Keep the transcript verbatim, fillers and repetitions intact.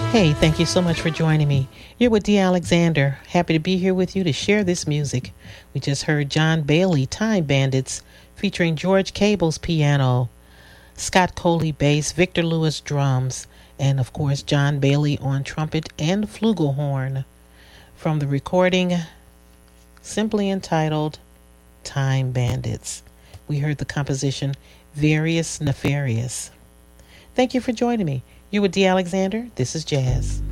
Hey, thank you so much for joining me. You're with Dee Alexander. Happy to be here with you to share this music. We just heard John Bailey, Time Bandits, featuring George Cable's piano, Scott Coley bass, Victor Lewis drums, and of course John Bailey on trumpet and flugelhorn, from the recording simply entitled Time Bandits. We heard the composition Various Nefarious. Thank you for joining me. You with Dee Alexander. This is Jazz.